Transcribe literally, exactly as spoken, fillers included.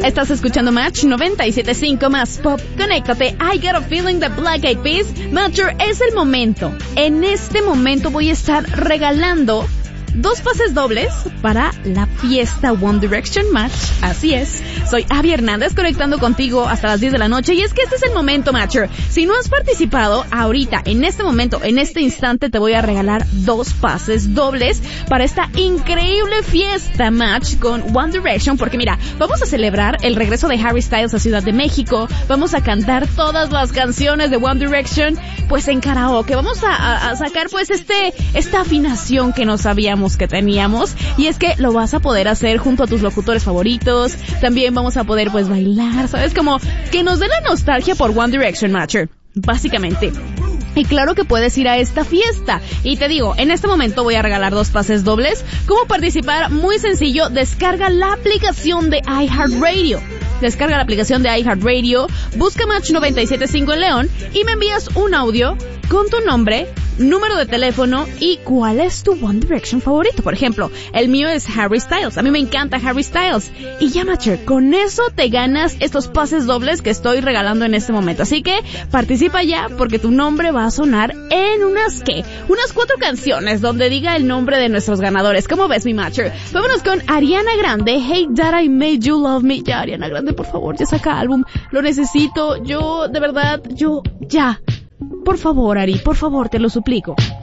Estás escuchando Match noventa y siete punto cinco más pop. Conéctate. I Got a Feeling de Black Eyed Peas. Matcher, es el momento. En este momento voy a estar regalando dos pases dobles para la fiesta One Direction Match. Así es. Soy Abby Hernández conectando contigo hasta las diez de la noche. Y es que este es el momento, Matcher. Si no has participado, ahorita, en este momento, en este instante, te voy a regalar dos pases dobles para esta increíble fiesta Match con One Direction. Porque mira, vamos a celebrar el regreso de Harry Styles a Ciudad de México. Vamos a cantar todas las canciones de One Direction, pues en karaoke. Vamos a, a, a sacar pues este, esta afinación que no sabíamos que teníamos, y es que lo vas a poder hacer junto a tus locutores favoritos. También vamos a poder pues bailar, ¿sabes? Como que nos dé la nostalgia por One Direction, Matcher, básicamente. Y claro que puedes ir a esta fiesta. Y te digo, en este momento voy a regalar dos pases dobles. ¿Cómo participar? Muy sencillo, descarga la aplicación de iHeartRadio. Descarga la aplicación de iHeartRadio, busca Match noventa y siete punto cinco en León y me envías un audio con tu nombre, número de teléfono y cuál es tu One Direction favorito. Por ejemplo, el mío es Harry Styles. A mí me encanta Harry Styles. Y ya, Matcher, con eso te ganas estos pases dobles que estoy regalando en este momento. Así que participa ya porque tu nombre va a sonar en unas, ¿qué? Unas cuatro canciones donde diga el nombre de nuestros ganadores. ¿Cómo ves, mi Matcher? Vámonos con Ariana Grande, Hey That I Made You Love Me. Ya, Ariana Grande, por favor, ya saca álbum. Lo necesito. Yo, de verdad, yo, ya. Por favor, Ari, por favor, te lo suplico.